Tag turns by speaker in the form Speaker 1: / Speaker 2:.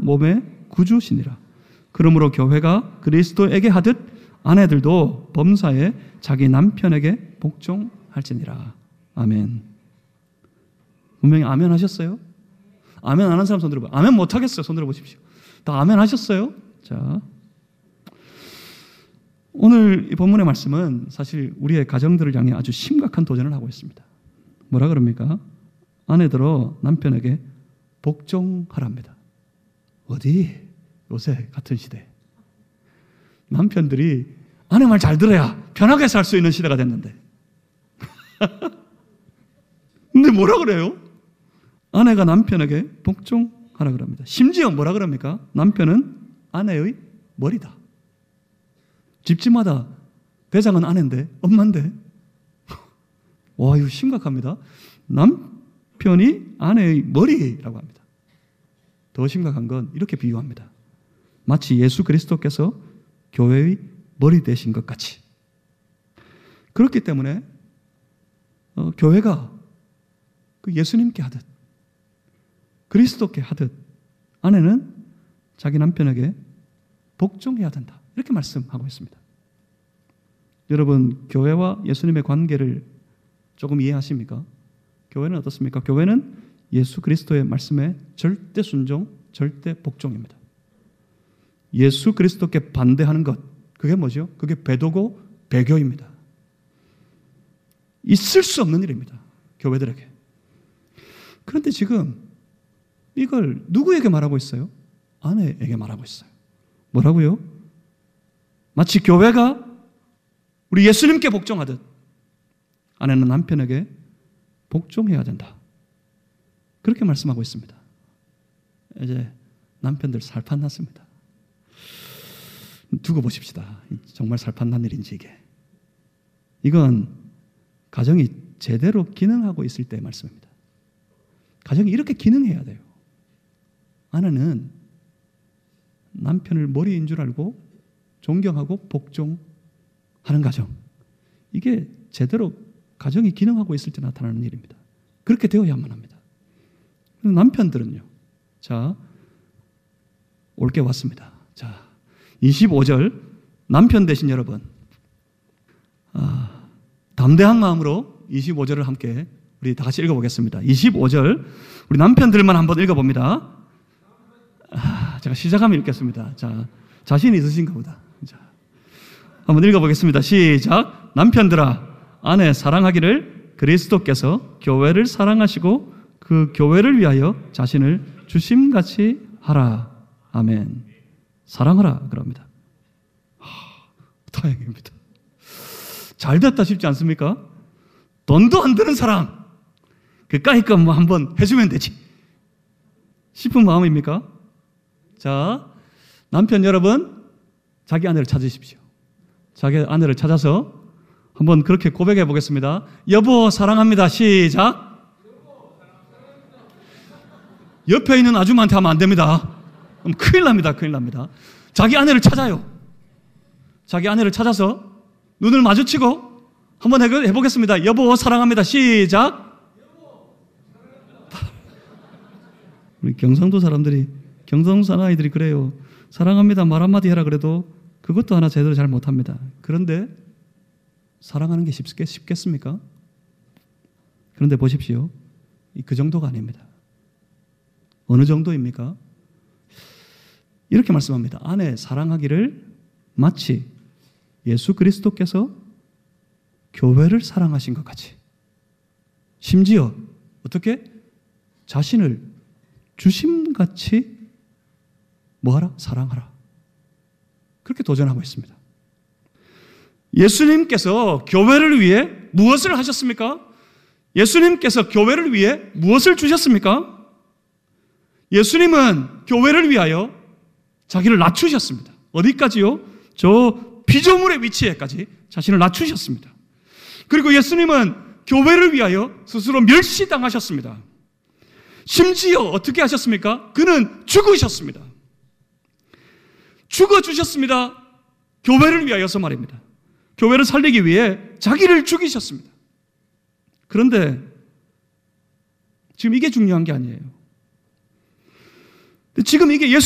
Speaker 1: 몸의 구주시니라. 그러므로 교회가 그리스도에게 하듯 아내들도 범사에 자기 남편에게 복종할지니라. 아멘. 분명히 아멘 하셨어요? 아멘 안 하는 사람 손 들어봐요. 아멘 못하겠어요. 손 들어보십시오. 다 아멘 하셨어요? 자, 오늘 이 본문의 말씀은 사실 우리의 가정들을 향해 아주 심각한 도전을 하고 있습니다. 뭐라 그럽니까? 아내들어 남편에게 복종하랍니다. 어디? 요새 같은 시대. 남편들이 아내 말 잘 들어야 편하게 살 수 있는 시대가 됐는데. 근데 뭐라 그래요? 아내가 남편에게 복종하라 그럽니다. 심지어 뭐라 그럽니까? 남편은 아내의 머리다. 집집마다 대장은 아내인데, 엄마인데. 와, 이거 심각합니다. 남편이 아내의 머리라고 합니다. 더 심각한 건 이렇게 비유합니다. 마치 예수 그리스도께서 교회의 머리 되신 것 같이. 그렇기 때문에 교회가 그 예수님께 하듯 그리스도께 하듯 아내는 자기 남편에게 복종해야 된다. 이렇게 말씀하고 있습니다. 여러분, 교회와 예수님의 관계를 조금 이해하십니까? 교회는 어떻습니까? 교회는 예수 그리스도의 말씀에 절대 순종, 절대 복종입니다. 예수 그리스도께 반대하는 것, 그게 뭐죠? 그게 배도고 배교입니다. 있을 수 없는 일입니다. 교회들에게. 그런데 지금 이걸 누구에게 말하고 있어요? 아내에게 말하고 있어요. 뭐라고요? 마치 교회가 우리 예수님께 복종하듯 아내는 남편에게 복종해야 된다. 그렇게 말씀하고 있습니다. 이제 남편들 살판 났습니다. 두고 보십시다. 정말 살판 난 일인지 이게. 이건 가정이 제대로 기능하고 있을 때의 말씀입니다. 가정이 이렇게 기능해야 돼요. 아내는 남편을 머리인 줄 알고 존경하고 복종하는 가정. 이게 제대로 가정이 기능하고 있을 때 나타나는 일입니다. 그렇게 되어야만 합니다. 남편들은요. 자, 올게 왔습니다. 자, 25절 남편 되신 여러분, 담대한 마음으로 25절을 함께 우리 다 같이 읽어보겠습니다. 25절 우리 남편들만 한번 읽어봅니다. 제가 시작하면 읽겠습니다. 자, 자신이 있으신가 보다. 자, 한번 읽어보겠습니다. 시작. 남편들아, 아내 사랑하기를 그리스도께서 교회를 사랑하시고 그 교회를 위하여 자신을 주심같이 하라. 아멘. 사랑하라 그럽니다. 다행입니다. 잘 됐다 싶지 않습니까? 돈도 안 드는 사랑. 그까이까 뭐 한번 해주면 되지 싶은 마음입니까? 자, 남편 여러분, 자기 아내를 찾으십시오. 자기 아내를 찾아서 한번 그렇게 고백해 보겠습니다. 여보 사랑합니다. 시작. 옆에 있는 아줌마한테 하면 안 됩니다. 그럼 큰일 납니다. 큰일 납니다. 자기 아내를 찾아요. 자기 아내를 찾아서 눈을 마주치고 한번 해보겠습니다. 여보 사랑합니다. 시작. 우리 경상도 사람들이, 경상도 사나이들이 그래요. 사랑합니다 말 한마디 해라 그래도 그것도 하나 제대로 잘 못합니다. 그런데 사랑하는 게 쉽겠습니까? 그런데 보십시오. 그 정도가 아닙니다. 어느 정도입니까? 이렇게 말씀합니다. 아내 사랑하기를 마치 예수 그리스도께서 교회를 사랑하신 것 같이. 심지어 어떻게? 자신을 주심같이 뭐하라? 사랑하라. 그렇게 도전하고 있습니다. 예수님께서 교회를 위해 무엇을 하셨습니까? 예수님께서 교회를 위해 무엇을 주셨습니까? 예수님은 교회를 위하여 자기를 낮추셨습니다. 어디까지요? 저 피조물의 위치에까지 자신을 낮추셨습니다. 그리고 예수님은 교회를 위하여 스스로 멸시당하셨습니다. 심지어 어떻게 하셨습니까? 그는 죽으셨습니다. 죽어주셨습니다. 교회를 위하여서 말입니다. 교회를 살리기 위해 자기를 죽이셨습니다. 그런데 지금 이게 중요한 게 아니에요. 지금 이게